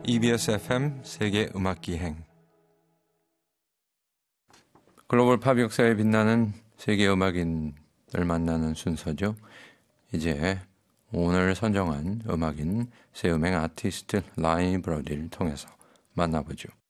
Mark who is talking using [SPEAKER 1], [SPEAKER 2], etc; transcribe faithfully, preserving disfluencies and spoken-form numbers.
[SPEAKER 1] 이비에스 에프엠 세계 음악기행, 글로벌 팝 역사에 빛나는 세계 음악인을 만나는 순서죠. 이제 오늘 선정한 음악인 새 음행 아티스트 라인 브로디를 통해서 만나보죠.